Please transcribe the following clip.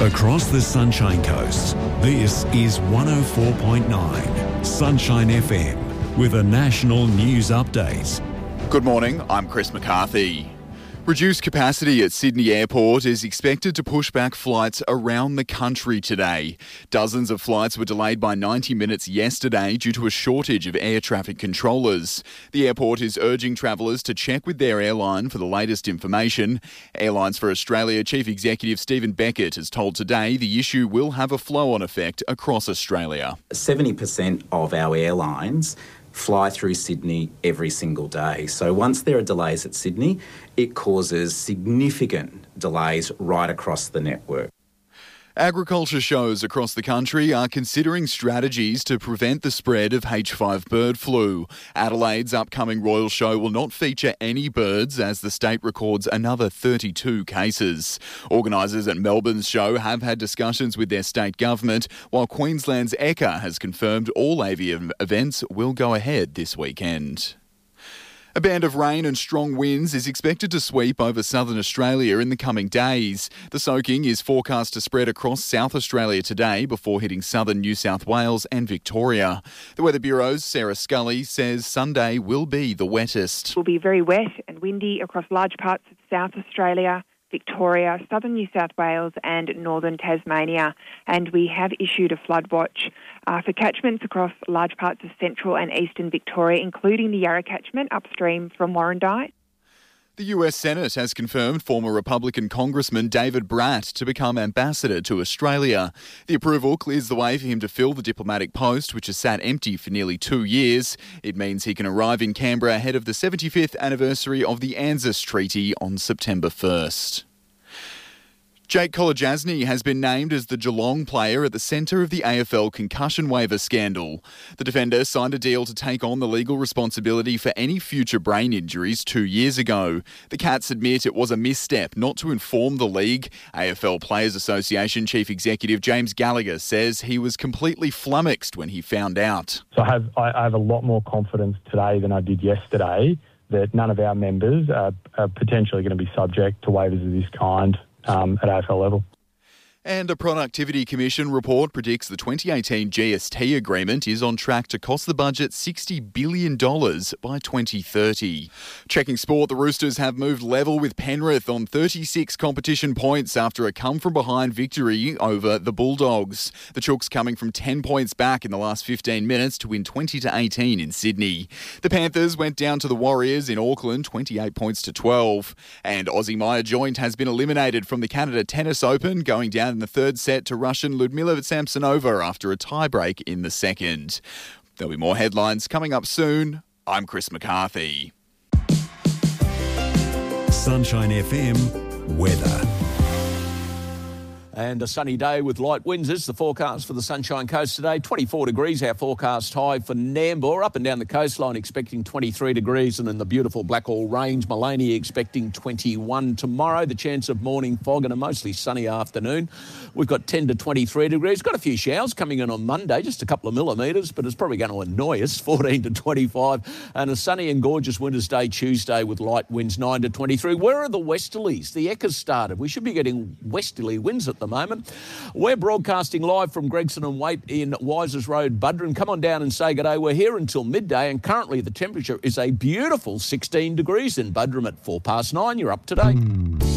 Across the Sunshine Coast, this is 104.9 Sunshine FM with a national news update. Good morning, I'm Chris McCarthy. Reduced capacity at Sydney Airport is expected to push back flights around the country today. Dozens of flights were delayed by 90 minutes yesterday due to a shortage of air traffic controllers. The airport is urging travellers to check with their airline for the latest information. Airlines for Australia Chief Executive Stephen Beckett has told Today the issue will have a flow-on effect across Australia. 70% of our airlines fly through Sydney every single day. So once there are delays at Sydney, it causes significant delays right across the network. Agriculture shows across the country are considering strategies to prevent the spread of H5 bird flu. Adelaide's upcoming Royal Show will not feature any birds as the state records another 32 cases. Organisers at Melbourne's show have had discussions with their state government, while Queensland's ECA has confirmed all avian events will go ahead this weekend. A band of rain and strong winds is expected to sweep over southern Australia in the coming days. The soaking is forecast to spread across South Australia today before hitting southern New South Wales and Victoria. The Weather Bureau's Sarah Scully says Sunday will be the wettest. It will be very wet and windy across large parts of South Australia, Victoria, southern New South Wales and northern Tasmania. And we have issued a flood watch for catchments across large parts of central and eastern Victoria, including the Yarra catchment upstream from Warrandyte. The US Senate has confirmed former Republican Congressman David Bratt to become ambassador to Australia. The approval clears the way for him to fill the diplomatic post, which has sat empty for nearly 2 years. It means he can arrive in Canberra ahead of the 75th anniversary of the ANZUS Treaty on September 1st. Jake Kolodjasny has been named as the Geelong player at the centre of the AFL concussion waiver scandal. The defender signed a deal to take on the legal responsibility for any future brain injuries 2 years ago. The Cats admit it was a misstep not to inform the league. AFL Players Association Chief Executive James Gallagher says he was completely flummoxed when he found out. So I have a lot more confidence today than I did yesterday that none of our members are potentially going to be subject to waivers of this kind at AFL level. And a Productivity Commission report predicts the 2018 GST agreement is on track to cost the budget $60 billion by 2030. Checking sport, the Roosters have moved level with Penrith on 36 competition points after a come-from-behind victory over the Bulldogs. The Chooks coming from 10 points back in the last 15 minutes to win 20-18 in Sydney. The Panthers went down to the Warriors in Auckland, 28 points to 12. And Aussie Maya Joint has been eliminated from the Canada Tennis Open, going down in the third set to Russian Ludmila Samsonova after a tiebreak in the second. There'll be more headlines coming up soon. I'm Chris McCarthy. Sunshine FM weather. And a sunny day with light winds is the forecast for the Sunshine Coast today. 24 degrees, our forecast high for Nambour. Up and down the coastline expecting 23 degrees. And in the beautiful Blackall Range, Maleny expecting 21 tomorrow. The chance of morning fog and a mostly sunny afternoon. We've got 10 to 23 degrees. Got a few showers coming in on Monday, just a couple of millimetres, but it's probably going to annoy us, 14 to 25. And a sunny and gorgeous winter's day Tuesday with light winds, 9 to 23. Where are the westerlies? The ECA's started. We should be getting westerly winds at the moment. We're broadcasting live from Gregson and Waite in Wisers Road, Buderim. Come on down and say good day. We're here until midday, and currently the temperature is a beautiful 16 degrees in Buderim at 9:04. You're up to date.